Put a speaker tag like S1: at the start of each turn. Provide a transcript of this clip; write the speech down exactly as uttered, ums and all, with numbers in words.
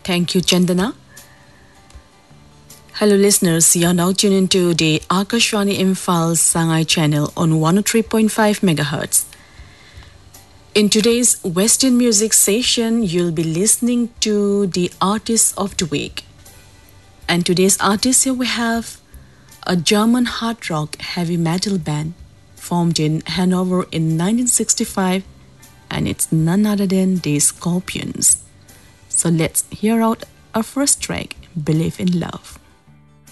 S1: Thank you, Chandana. Hello, listeners. You are now tuned into the Akashwani Imphal Sangai channel on one oh three point five megahertz. In today's Western music session, you'll be listening to the Artist of the Week. And today's artist here we have a German hard rock heavy metal band formed in Hanover in nineteen sixty-five, and it's none other than the Scorpions. So let's hear out our first track, Believe in Love.